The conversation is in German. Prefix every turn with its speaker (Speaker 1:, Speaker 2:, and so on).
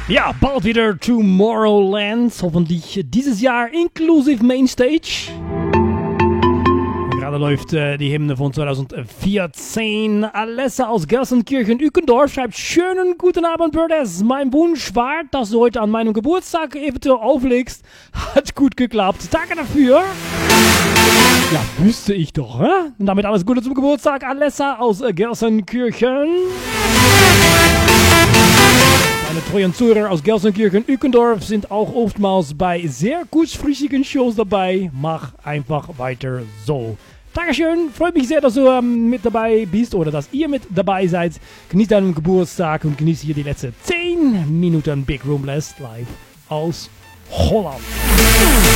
Speaker 1: Ja, bald wieder Tomorrowland. Hoffentlich dieses Jahr inklusive Mainstage. Gerade läuft die Hymne von 2014. Alessa aus Gelsenkirchen-Ückendorf schreibt: Schönen guten Abend, Birdes. Mein Wunsch war, dass du heute an meinem Geburtstag eventuell auflegst. Hat gut geklappt. Danke dafür. Ja, wüsste ich doch, hä? Und damit alles Gute zum Geburtstag, Alessa aus Gelsenkirchen. Meine treuen Zuhörer aus Gelsenkirchen-Ückendorf sind auch oftmals bei sehr kurzfristigen Shows dabei. Mach einfach weiter so. Dankeschön, freut mich sehr, dass du mit dabei bist oder dass ihr mit dabei seid. Genießt deinen Geburtstag und genießt hier die letzten 10 Minuten Big Room Blast live aus Holland.